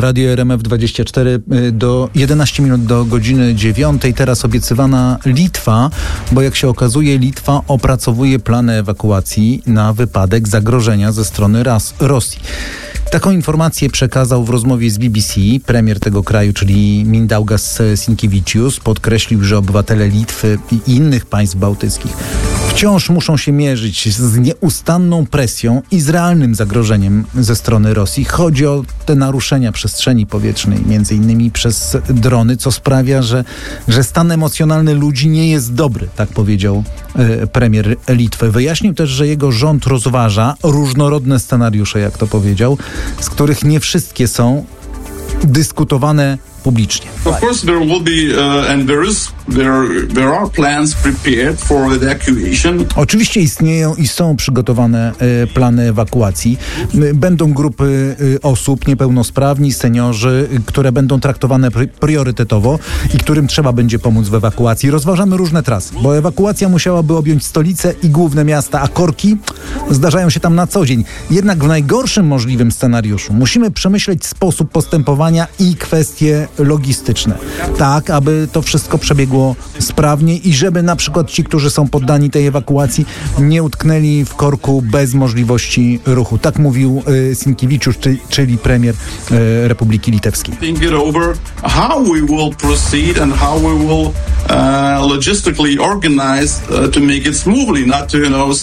Radio RMF24 do 11 minut do godziny 9. Teraz obiecywana Litwa, bo jak się okazuje, Litwa opracowuje plany ewakuacji na wypadek zagrożenia ze strony Rosji. Taką informację przekazał w rozmowie z BBC premier tego kraju, czyli Mindaugas Sinkevičius. Podkreślił, że obywatele Litwy i innych państw bałtyckich wciąż muszą się mierzyć z nieustanną presją i z realnym zagrożeniem ze strony Rosji. Chodzi o te naruszenia przestrzeni powietrznej, między innymi przez drony, co sprawia, że stan emocjonalny ludzi nie jest dobry, tak powiedział premier Litwy. Wyjaśnił też, że jego rząd rozważa różnorodne scenariusze, jak to powiedział, z których nie wszystkie są dyskutowane publicznie. Of course there will be and there are plans prepared for evacuation. Oczywiście istnieją i są przygotowane plany ewakuacji. Będą grupy osób, niepełnosprawni, seniorzy, które będą traktowane priorytetowo i którym trzeba będzie pomóc w ewakuacji. Rozważamy różne trasy, bo ewakuacja musiałaby objąć stolicę i główne miasta, a korki zdarzają się tam na co dzień. Jednak w najgorszym możliwym scenariuszu musimy przemyśleć sposób postępowania i kwestie logistyczne. Tak, aby to wszystko przebiegło sprawnie i żeby na przykład ci, którzy są poddani tej ewakuacji, nie utknęli w korku bez możliwości ruchu. Tak mówił Sinkevičius, czyli premier Republiki Litewskiej. How we will proceed and how we will logistically organize to make it smoothly, not to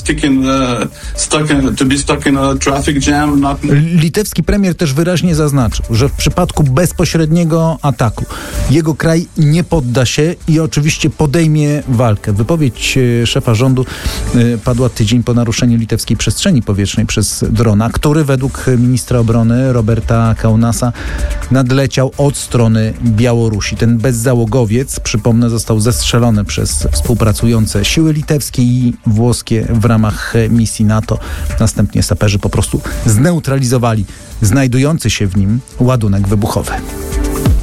stuck in a traffic jam. Litewski premier też wyraźnie zaznaczył, że w przypadku bezpośredniego ataku jego kraj nie podda się i oczywiście podejmie walkę. Wypowiedź szefa rządu padła tydzień po naruszeniu litewskiej przestrzeni powietrznej przez drona, który według ministra obrony Roberta Kaunasa nadleciał od strony Białorusi. Ten bezzałogowiec, przypomnę, został zestrzelony przez współpracujące siły litewskie i włoskie w ramach misji NATO. Następnie saperzy po prostu zneutralizowali znajdujący się w nim ładunek wybuchowy.